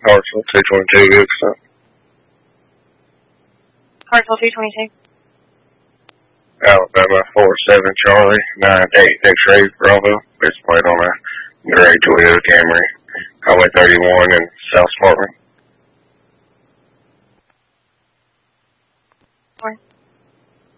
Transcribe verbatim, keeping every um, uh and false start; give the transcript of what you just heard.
Hartsville two twenty-two, Gibson. Hartsville two twenty-two. Alabama four seven Charlie nine eight X-ray Bravo. Base plate on a gray Toyota Camry. Highway thirty-one in South Spartan.